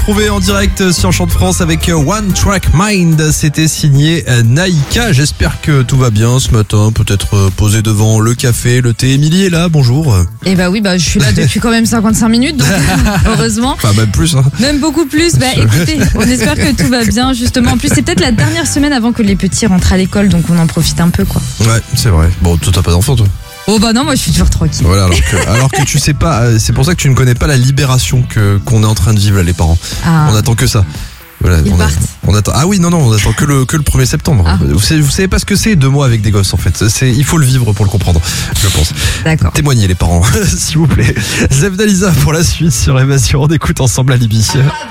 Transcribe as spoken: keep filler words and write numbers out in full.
retrouver en direct sur Chant de France avec One Track Mind. C'était signé Naïka. J'espère que tout va bien ce matin. Peut-être posé devant le café, le thé. Émilie est là, bonjour. Eh bah oui, bah je suis là depuis quand même cinquante-cinq minutes, donc heureusement. Enfin, même plus. Hein. Même beaucoup plus. Bah écoutez, on espère que tout va bien justement. En plus, c'est peut-être la dernière semaine avant que les petits rentrent à l'école, donc on en profite un peu, quoi. Ouais, c'est vrai. Bon, toi t'as pas d'enfant, toi. Oh bah non, moi je suis toujours tranquille. Voilà, alors que, alors que tu sais pas, c'est pour ça que tu ne connais pas la libération que qu'on est en train de vivre là, les parents. Ah. On attend que ça. Voilà, Ils on, a, partent. on attend. Ah oui, non, non, on attend que le que le premier septembre. Ah. Vous savez, vous savez pas ce que c'est deux mois avec des gosses en fait. C'est, il faut le vivre pour le comprendre, je pense. D'accord. Témoignez les parents, s'il vous plaît. Zef Dalisa pour la suite sur Évasion. On écoute ensemble Alibi.